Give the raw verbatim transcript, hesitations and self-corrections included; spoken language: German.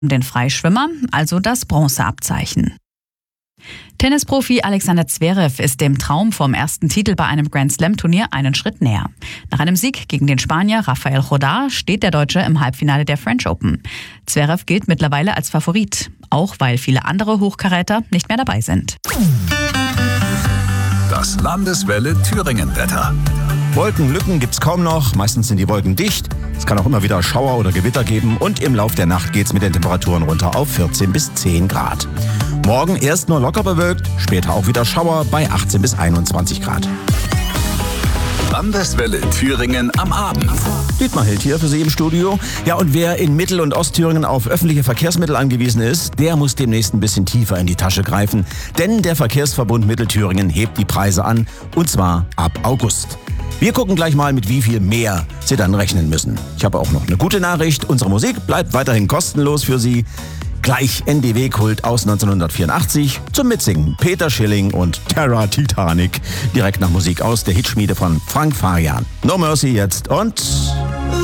den Freischwimmer, also das Bronzeabzeichen. Tennisprofi Alexander Zverev ist dem Traum vom ersten Titel bei einem Grand-Slam-Turnier einen Schritt näher. Nach einem Sieg gegen den Spanier Rafael Nadal steht der Deutsche im Halbfinale der French Open. Zverev gilt mittlerweile als Favorit, auch weil viele andere Hochkaräter nicht mehr dabei sind. Das Landeswelle Thüringen-Wetter. Wolkenlücken gibt's kaum noch, meistens sind die Wolken dicht. Es kann auch immer wieder Schauer oder Gewitter geben und im Lauf der Nacht geht's mit den Temperaturen runter auf vierzehn bis zehn Grad. Morgen erst nur locker bewölkt, später auch wieder Schauer bei achtzehn bis einundzwanzig Grad. Landeswelle Thüringen am Abend. Dietmar Hild hier für Sie im Studio. Ja, und wer in Mittel- und Ostthüringen auf öffentliche Verkehrsmittel angewiesen ist, der muss demnächst ein bisschen tiefer in die Tasche greifen. Denn der Verkehrsverbund Mittelthüringen hebt die Preise an, und zwar ab August. Wir gucken gleich mal, mit wie viel mehr Sie dann rechnen müssen. Ich habe auch noch eine gute Nachricht. Unsere Musik bleibt weiterhin kostenlos für Sie. Gleich N D W-Kult aus neunzehnhundertvierundachtzig zum Mitsingen. Peter Schilling und Terra Titanic. Direkt nach Musik aus der Hitschmiede von Frank Farian. No Mercy jetzt und...